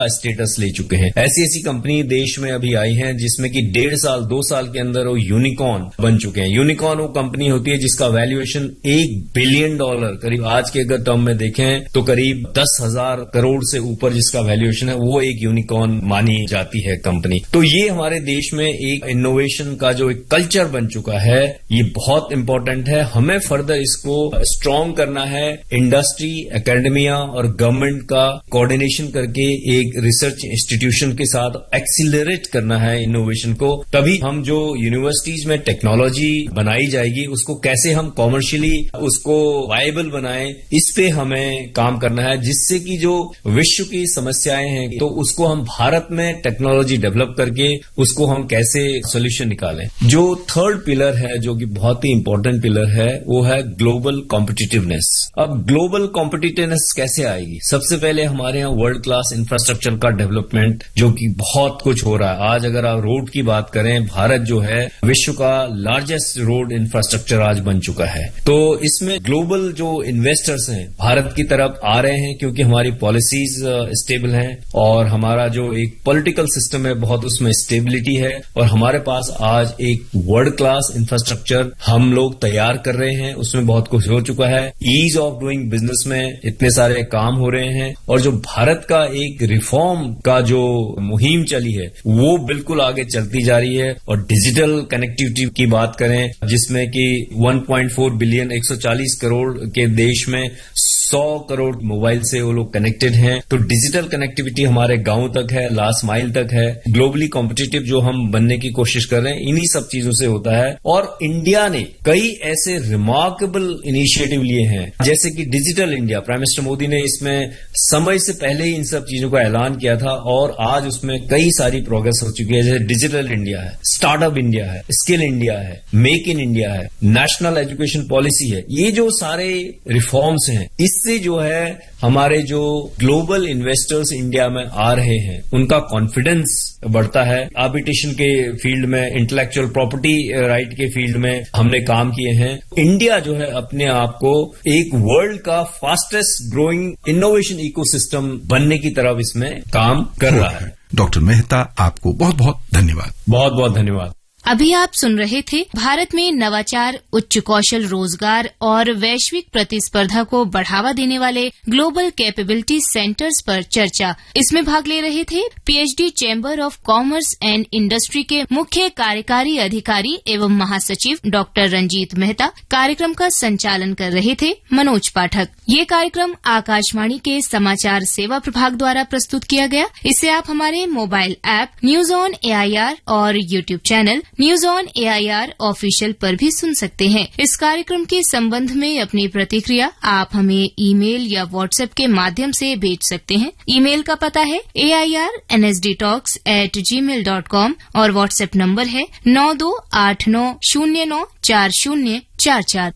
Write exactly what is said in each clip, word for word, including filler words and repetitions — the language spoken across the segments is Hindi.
स्टेटस ले चुके हैं। ऐसी ऐसी कंपनी देश में अभी आई हैं जिसमें कि डेढ़ साल दो साल के अंदर वो यूनिकॉर्न बन चुके हैं। यूनिकॉर्न वो कंपनी होती है जिसका वैल्यूएशन एक बिलियन डॉलर, करीब आज के अगर टर्म में देखें तो करीब दस हजार करोड़ से ऊपर जिसका वैल्यूएशन है, वो एक यूनिकॉर्न मानी जाती है कंपनी। तो ये हमारे देश में एक इनोवेशन का जो एक कल्चर बन चुका है, ये बहुत इंपॉर्टेंट है। हमें फर्दर इसको स्ट्रांग करना है। इंडस्ट्री, एकेडमिया और गवर्नमेंट का कोऑर्डिनेशन करके एक रिसर्च इंस्टीट्यूशन के साथ एक्सीलरेट करना है इनोवेशन को। तभी हम जो यूनिवर्सिटीज में टेक्नोलॉजी बनाई जाएगी उसको कैसे हम कॉमर्शियली उसको वायबल बनाएं, इस पे हमें काम करना है, जिससे कि जो विश्व की समस्याएं हैं तो उसको हम भारत में टेक्नोलॉजी डेवलप करके उसको हम कैसे सोल्यूशन निकालें। जो थर्ड पिलर है, जो कि बहुत ही इंपॉर्टेंट पिलर है, वो है ग्लोबल कॉम्पिटिटिवनेस। अब ग्लोबल कॉम्पिटिटिवनेस कैसे आएगी? सबसे पहले हमारे यहाँ वर्ल्ड क्लास इंफ्रास्ट्रक्चर का डेवलपमेंट, जो कि बहुत कुछ हो रहा है। आज अगर आप रोड की बात करें, भारत जो है विश्व का लार्जेस्ट रोड इंफ्रास्ट्रक्चर आज बन चुका है। तो इसमें ग्लोबल जो इन्वेस्टर्स हैं भारत की तरफ आ रहे हैं, क्योंकि हमारी पॉलिसीज स्टेबल हैं और हमारा जो एक पॉलिटिकल सिस्टम है बहुत उसमें स्टेबिलिटी है, और हमारे पास आज एक वर्ल्ड क्लास इंफ्रास्ट्रक्चर हम लोग तैयार कर रहे हैं। उसमें बहुत कुछ हो चुका है। ईज ऑफ डूइंग बिजनेस में इतने सारे काम हो रहे हैं, और जो भारत का एक रिफॉर्म का जो मुहिम चली है वो बिल्कुल आगे चलती जा रही है। और डिजिटल कनेक्टिविटी की बात करें, जिसमें कि एक पॉइंट चार बिलियन एक सौ चालीस करोड़ के देश में सौ करोड़ मोबाइल से वो लोग कनेक्टेड हैं। तो डिजिटल कनेक्टिविटी हमारे गांव तक है, लास्ट माइल तक है। ग्लोबली कॉम्पिटिटिव जो हम बनने की कोशिश कर रहे हैं, इन्हीं सब चीजों से होता है। और इंडिया ने कई ऐसे रिमार्केबल इनिशिएटिव लिए हैं, जैसे कि digital India. Prime minister Modi ने इसमें समय से पहले ही इन सब चीजों का ऐलान किया था, और आज उसमें कई सारी प्रोग्रेस हो चुकी है। जैसे डिजिटल इंडिया है, स्टार्टअप इंडिया है, स्किल इंडिया है, मेक इन इंडिया है, नेशनल एजुकेशन पॉलिसी है। ये जो सारे रिफॉर्म्स हैं, इससे जो है हमारे जो ग्लोबल इन्वेस्टर्स इंडिया में आ रहे हैं उनका कॉन्फिडेंस बढ़ता है। आर्बिट्रेशन के फील्ड में, इंटेलेक्चुअल प्रॉपर्टी राइट के फील्ड में हमने काम किए हैं। इंडिया जो है अपने आप को एक वर्ल्ड का फास्टेस्ट ग्रोइंग इनोवेशन इकोसिस्टम बनने की तरफ इसमें काम कर रहा है। डॉक्टर मेहता, आपको बहुत बहुत धन्यवाद। बहुत बहुत धन्यवाद। अभी आप सुन रहे थे भारत में नवाचार, उच्च कौशल रोजगार और वैश्विक प्रतिस्पर्धा को बढ़ावा देने वाले ग्लोबल कैपेबिलिटी सेंटर्स पर चर्चा। इसमें भाग ले रहे थे PhD chamber of commerce and industry के मुख्य कार्यकारी अधिकारी एवं महासचिव डॉक्टर रंजीत मेहता। कार्यक्रम का संचालन कर रहे थे मनोज पाठक। ये कार्यक्रम आकाशवाणी के समाचार सेवा प्रभाग द्वारा प्रस्तुत किया गया। इसे आप हमारे mobile app news on AIR और YouTube channel news on AIR official पर भी सुन सकते हैं। इस कार्यक्रम के संबंध में अपनी प्रतिक्रिया आप हमें ईमेल या व्हाट्सएप के माध्यम से भेज सकते हैं। ईमेल का पता है ए I R N S D talks eight ji mail dot com और व्हाट्सएप नंबर है नौ दो आठ नौ शून्य नौ चार शून्य चार चार।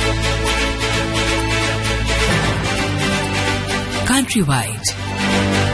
Countrywide